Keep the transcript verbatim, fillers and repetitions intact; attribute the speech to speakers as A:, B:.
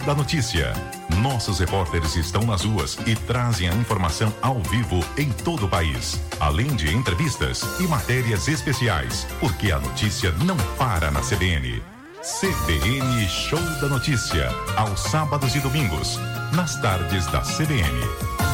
A: da Notícia. Nossos repórteres estão nas ruas e trazem a informação ao vivo em todo o país, além de entrevistas e matérias especiais, porque a notícia não para na C B N. C B N Show da Notícia, aos sábados e domingos, nas tardes da C B N.